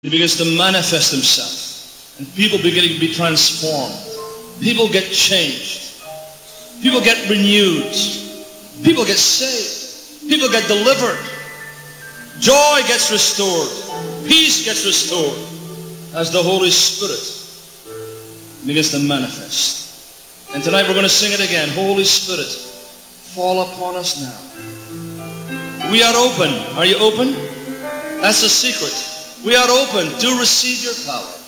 He begins to manifest himself. And people begin to be transformed. People get changed. People get renewed. People get saved. People get delivered. Joy gets restored. Peace gets restored as the Holy Spirit begins to manifest. And tonight we're going to sing it again. Holy Spirit, fall upon us now. We are open. Are you open? That's the secret. We are open to receive your power.